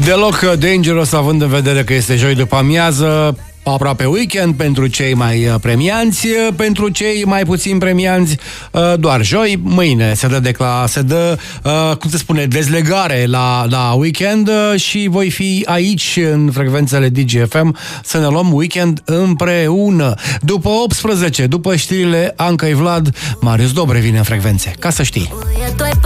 Deloc dangerous, având în vedere că este joi după amiază, aproape weekend pentru cei mai premianți, pentru cei mai puțin premianți doar joi. Mâine se dă cum se spune, dezlegare la weekend și voi fi aici în frecvențele DGFM să ne luăm weekend împreună. După 18, după știrile Anca Vlad, Marius Dobre vine în frecvențe, ca să știi.